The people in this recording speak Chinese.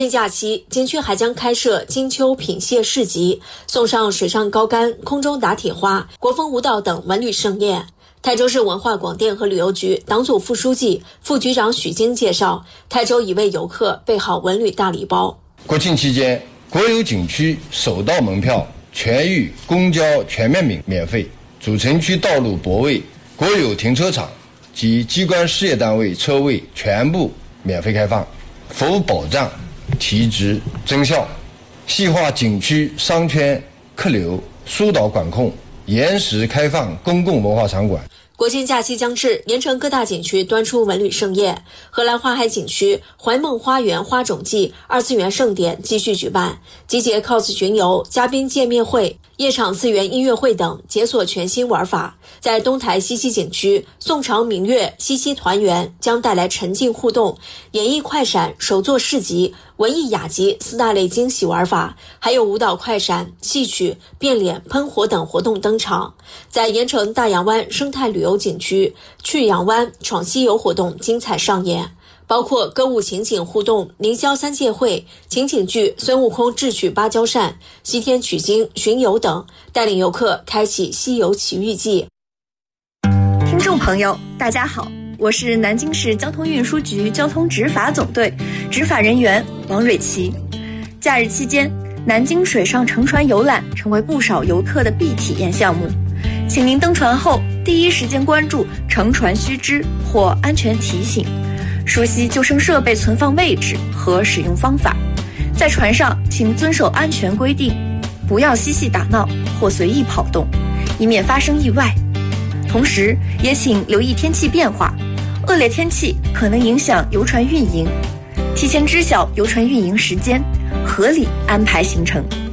假期，景区还将开设金秋品蟹市集，送上水上高杆、空中打铁花、国风舞蹈等文旅盛宴。台州市文化广电和旅游局党组副书记、副局长许晶介绍，台州已为游客备好文旅大礼包。 国庆期间，国有景区首道门票全域公交全面免费，主城区道路泊位、国有停车场及机关事业单位车位全部免费开放，服务保障提质增效，细化景区商圈客流疏导管控，严实开放公共文化场馆。 国庆假期将至，盐城各大景区端出文旅盛宴。荷兰花海景区怀梦花园花种季二次元盛典继续举办，集结 cos 巡游、嘉宾见面会、夜场次元音乐会等，解锁全新玩法。在东台西溪景区，宋朝明月、西溪团圆将带来沉浸互动、演艺快闪、手作市集、文艺雅集4大类惊喜玩法，还有舞蹈快闪、戏曲、变脸、喷火等活动登场。在盐城大洋湾生态旅游景区，去洋湾闯西游活动精彩上演，包括歌舞情景互动、凌霄三界会、情景剧孙悟空智取芭蕉扇、西天取经、巡游等，带领游客开启西游奇遇记。 听众朋友，大家好，我是南京市交通运输局交通执法总队执法人员王蕊琪。假日期间，南京水上乘船游览成为不少游客的必体验项目，请您登船后第一时间关注乘船须知或安全提醒，熟悉救生设备存放位置和使用方法。在船上请遵守安全规定，不要嬉戏打闹或随意跑动，以免发生意外。同时也请留意天气变化，恶劣天气可能影响游船运营，提前知晓游船运营时间，合理安排行程。